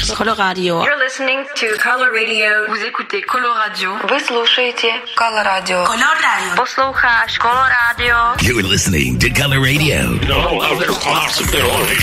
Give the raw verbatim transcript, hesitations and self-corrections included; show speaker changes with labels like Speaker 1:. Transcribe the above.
Speaker 1: Coloradio.
Speaker 2: You're listening to Color Radio.
Speaker 3: Vous écoutez Coloradio.
Speaker 4: Вы слушаете Coloradio.
Speaker 1: Coloradio.
Speaker 2: Posloucháš Coloradio.
Speaker 5: You're listening to Color Radio.
Speaker 6: No other possibility.